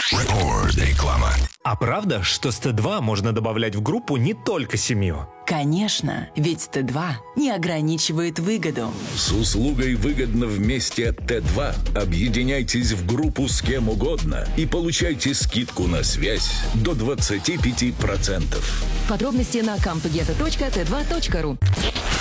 Реклама. А правда, что с Т2 можно добавлять в группу не только семью? Конечно, ведь Т2 не ограничивает выгоду. С услугой «Выгодно вместе» Т2 объединяйтесь в группу с кем угодно и получайте скидку на связь до 25%. Подробности на camptogetto.t2.ru.